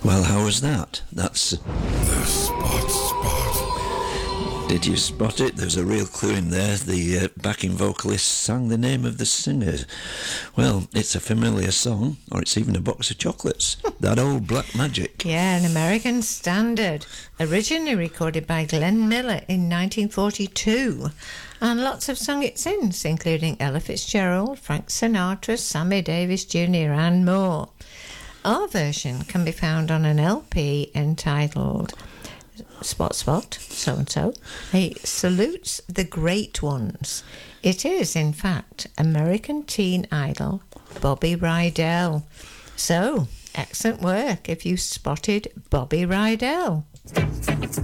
Well, how was that? That's... The Spot. Did you spot it? There's a real clue in there. The backing vocalist sang the name of the singer. Well, it's a familiar song, or it's even a box of chocolates. That old Black Magic. Yeah, an American standard. Originally recorded by Glenn Miller in 1942. And lots have sung it since, including Ella Fitzgerald, Frank Sinatra, Sammy Davis Jr. and more. Our version can be found on an LP entitled Spot, so-and-so. He salutes the great ones. It is, in fact, American teen idol Bobby Rydell. So, excellent work if you spotted Bobby Rydell.